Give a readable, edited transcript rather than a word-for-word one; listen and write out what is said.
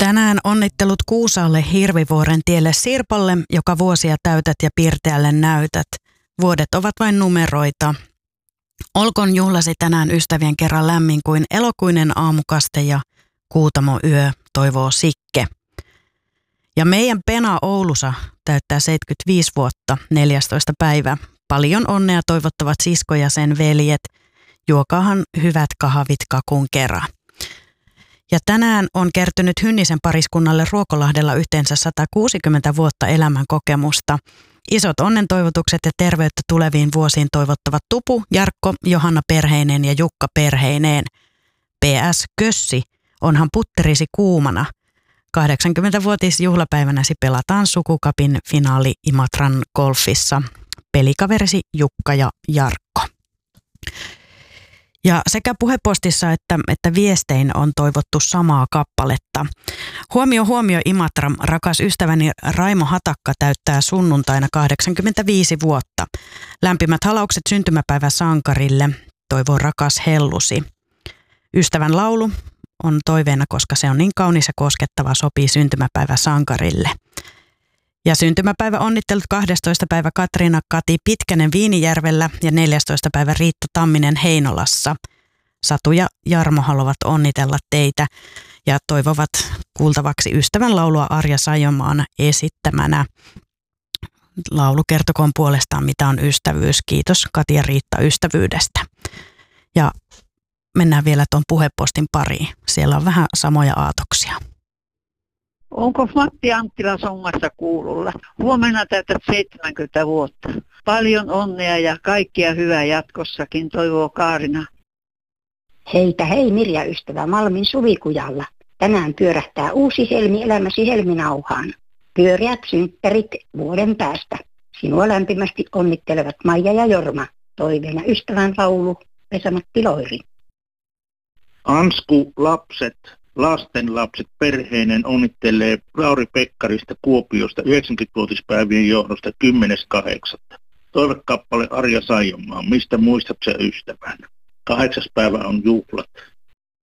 Tänään onnittelut Kuusaalle Hirvivuoren tielle Sirpalle, joka vuosia täytät ja piirteälle näytät. Vuodet ovat vain numeroita. Olkoon juhlasi tänään ystävien kerran lämmin kuin elokuinen aamukaste ja Kuutamo yö, toivoo Sikke. Ja meidän Pena Oulussa täyttää 75 vuotta, 14. päivä. Paljon onnea toivottavat sisko ja sen veljet. Juokaahan hyvät kahvit kakun kerran. Ja tänään on kertynyt Hynnisen pariskunnalle Ruokolahdella yhteensä 160 vuotta elämän kokemusta. Isot onnen toivotukset ja terveyttä tuleviin vuosiin toivottavat Tupu, Jarkko, Johanna perheineen ja Jukka perheineen. PS Kössi, onhan putterisi kuumana. 80-vuotisjuhlapäivänäsi pelataan Sukukapin finaali Imatran golfissa. Pelikaverisi Jukka ja Jarkko. Ja sekä puhepostissa että viestein on toivottu samaa kappaletta. Huomio Imatra, rakas ystäväni Raimo Hatakka täyttää sunnuntaina 85 vuotta. Lämpimät halaukset syntymäpäivä sankarille, toivoo rakas Hellusi. Ystävän laulu on toiveena, koska se on niin kaunis ja koskettava, sopii syntymäpäivä sankarille. Ja syntymäpäivä onnittelut 12. päivä Katriina Kati Pitkänen Viinijärvellä ja 14. päivä Riitta Tamminen Heinolassa. Satu ja Jarmo haluavat onnitella teitä ja toivovat kuultavaksi ystävän laulua Arja Sajomaan esittämänä. Laulu kertokoon puolestaan, mitä on ystävyys. Kiitos Kati ja Riitta ystävyydestä. Ja mennään vielä tuon puhepostin pariin. Siellä on vähän samoja aatoksia. Onko Matti Anttila songassa kuulolla? Huomenna täytät 70 vuotta. Paljon onnea ja kaikkia hyvää jatkossakin, toivoo Kaarina. Heitä hei Mirja ystävä Malmin Suvikujalla. Tänään pyörähtää uusi helmi elämäsi helminauhaan. Pyöreät synttärit vuoden päästä. Sinua lämpimästi onnittelevat Maija ja Jorma. Toiveena ystävän laulu Vesa-Matti Loiri. Ansku lastenlapset perheinen onnittelee Lauri Pekkarista Kuopiosta 90-vuotispäivien johdosta 10.8. Toivekappale Arja Saijonmaa, mistä muistat sä ystävän? 8. päivä on juhlat.